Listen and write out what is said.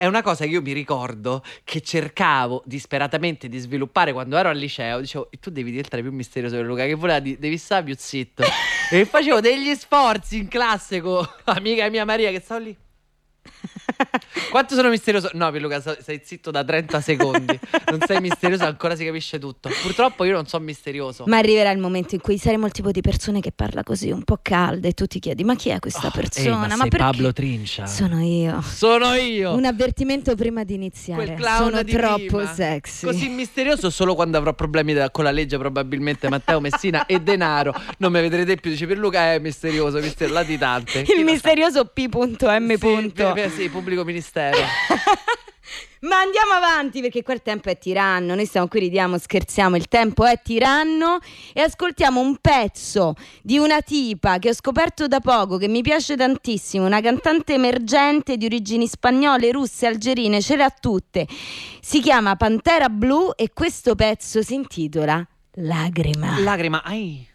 è una cosa che io mi ricordo che cercavo disperatamente di sviluppare quando ero al liceo. Dicevo, tu devi diventare più misterioso per Luca, che voleva devi stare più zitto. E facevo degli sforzi in classe con amica mia Maria che stavo lì. Quanto sono misterioso? No, Pierluca, stai zitto da 30 secondi. Non sei misterioso, ancora si capisce tutto. Purtroppo io non sono misterioso. Ma arriverà il momento in cui saremo il tipo di persone che parla così, un po' calde, e tu ti chiedi, ma chi è questa persona? Ma sei perché? Pablo Trincia. Sono io. Un avvertimento prima di iniziare. Quel clown sono di troppo prima. sexy. Così misterioso solo quando avrò problemi con la legge, probabilmente Matteo Messina e denaro. Non mi vedrete più. Dice Pierluca è misterioso, latitante. Il misterioso P.M. Sì, pubblico ministero. Ma andiamo avanti, perché qua il tempo è tiranno. Noi stiamo qui, ridiamo, scherziamo, il tempo è tiranno. E ascoltiamo un pezzo di una tipa che ho scoperto da poco, che mi piace tantissimo, una cantante emergente di origini spagnole, russe, algerine, ce le ha tutte. Si chiama Pantera Blu e questo pezzo si intitola Lagrima. Lagrima, ai.